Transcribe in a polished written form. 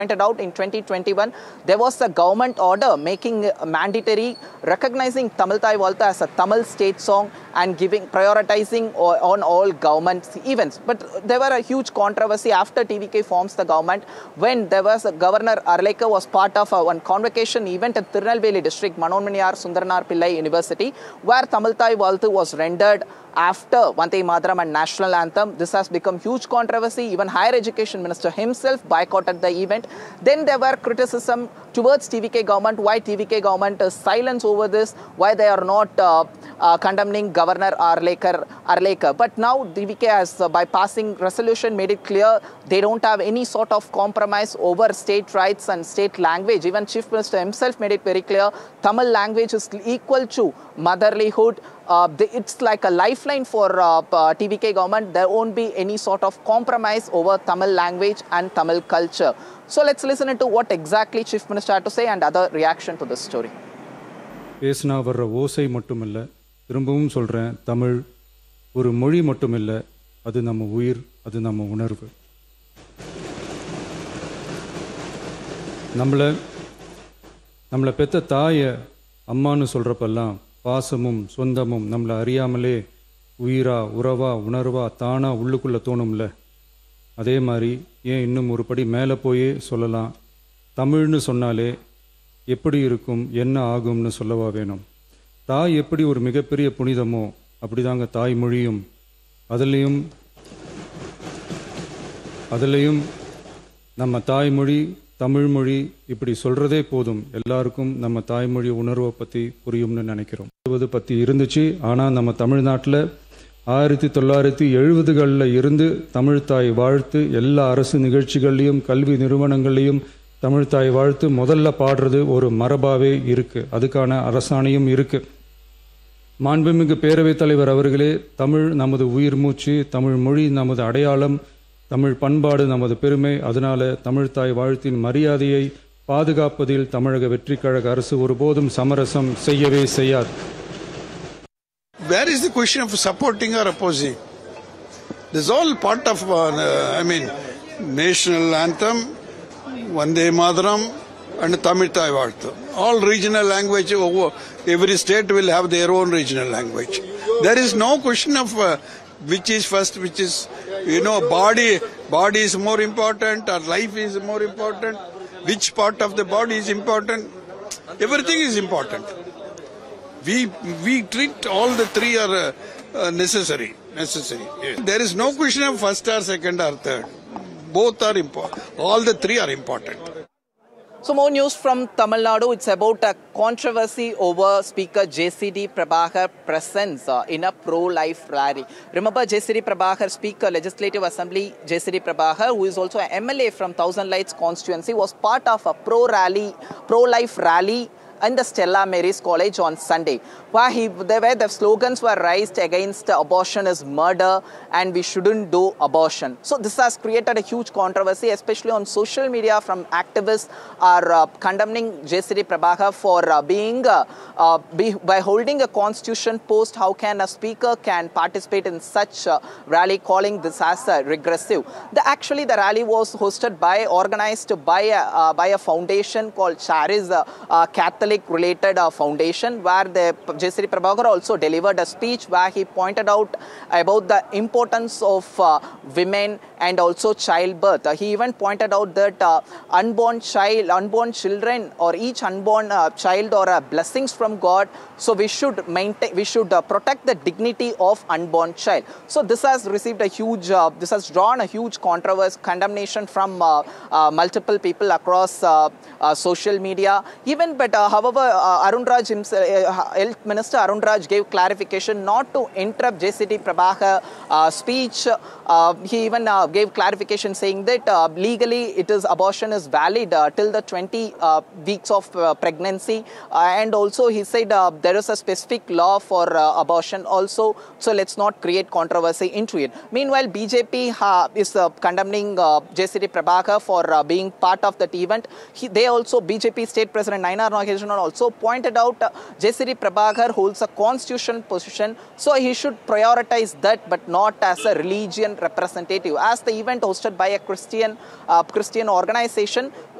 pointed out in 2021, there was a government order making mandatory recognizing Tamil Thai Valthu as a Tamil state song and prioritizing on all government events. But there were a huge controversy after TVK forms the government when there was Governor Arlekar was part of one convocation event at Tirunelveli district, Manomaniyar Sundaranar Pillai University, where Tamil Thai Valthu was rendered after Vande Mataram and National Anthem. This has become huge controversy. Even Higher Education Minister himself boycotted the event. Then there were criticism towards TVK government, why TVK government is silent over this, why they are not condemning Governor Arlekar. But now TVK has, by passing resolution, made it clear they don't have any sort of compromise over state rights and state language. Even Chief Minister himself made it very clear, Tamil language is equal to motherlyhood. It's like a lifeline for TVK government. There won't be any sort of compromise over Tamil language and Tamil culture. So let's listen into what exactly Chief Minister had to say and other reaction to this story. பேசினா வர்ற ஓசை மட்டுமில்ல, திரும்பவும் சொல்கிறேன், தமிழ் ஒரு மொழி மட்டுமில்ல, அது நம்ம உயிர், அது நம்ம உணர்வு. நம்மளை பெற்ற தாயை அம்மானு சொல்கிறப்பெல்லாம் பாசமும் சொந்தமும் நம்மளை அறியாமலே உயிரா உறவா உணர்வா தானா உள்ளுக்குள்ளே தோணும்ல. அதே மாதிரி ஏன் இன்னும் ஒரு படி மேலே போயே சொல்லலாம், தமிழ்னு சொன்னாலே எப்படி இருக்கும், என்ன ஆகும்னு சொல்லவா வேணும். தாய் எப்படி ஒரு மிகப்பெரிய புனிதமோ அப்படிதாங்க தாய்மொழியும். அதுலேயும் நம்ம தாய்மொழி தமிழ்மொழி இப்படி சொல்கிறதே போதும், எல்லாருக்கும் நம்ம தாய்மொழி உணர்வை பற்றி புரியும்னு நினைக்கிறோம். 70 பற்றி இருந்துச்சு, ஆனால் நம்ம தமிழ்நாட்டில் 1970களில் இருந்து தமிழ்தாய் வாழ்த்து எல்லா அரசு நிகழ்ச்சிகள்லையும் கல்வி நிறுவனங்கள்லையும் தமிழ்தாய் வாழ்த்து முதல்ல பாடுறது ஒரு மரபாவே இருக்குது. அதுக்கான அரசாணையும் இருக்குது. மாண்புமிகு பேரவைத் தலைவர் அவர்களே, தமிழ் நமது உயிர் மூச்சு, தமிழ் மொழி நமது அடையாளம், தமிழ் பண்பாடு நமது பெருமை. அதனால தமிழ்தாய் வாழ்த்தின் மரியாதையை பாதுகாப்பதில் தமிழக வெற்றிக் கழக அரசு ஒருபோதும் சமரசம் செய்யவே செய்யாது. Where is the question of supporting or opposing? This is all part of, national anthem, Vande Mataram and Tamil Thai Valthu. All regional language, every state will have their own regional language. There is no question of which is first, which is, body is more important or life is more important. Which part of the body is important? Everything is important. We treat all the three are necessary. Yes. There is no question of first or second or third. Both are important. All the three are important. So more news from Tamil Nadu. It's about a controversy over Speaker JCD Prabhakar presence in a pro-life rally. Remember JCD Prabhakar, Speaker Legislative Assembly JCD Prabhakar, who is also an MLA from Thousand Lights constituency, was part of a pro-life rally in the Stella Maris College on Sunday, where the slogans were raised against abortion is murder and we shouldn't do abortion. So this has created a huge controversy, especially on social media. From activists are condemning JCD Prabhakar for by holding a constitution post. How can a speaker can participate in such rally, calling this as regressive? Actually, the rally was organized by a foundation called Charis Catholic related foundation, where the JCD Prabhakar also delivered a speech where he pointed out about the importance of women and also childbirth. He even pointed out that unborn children or each unborn child are blessings from God. So we should protect the dignity of unborn child. So this has received this has drawn a huge controversy, condemnation from multiple people across social media. However, Arun Raj himself, Health Minister Arun Raj gave clarification not to interrupt JCD Prabhakar speech. He even gave clarification saying that legally abortion is valid till the 20 weeks of pregnancy, and also he said there is a specific law for abortion also, so let's not create controversy into it. Meanwhile, BJP is condemning JCD Prabhakar for being part of that event. BJP State President Nayanar Nagesh Krishnan also pointed out JCD Prabhakar holds a constitutional position, so he should prioritize that, but not as a religion representative. As the event hosted by a Christian organization,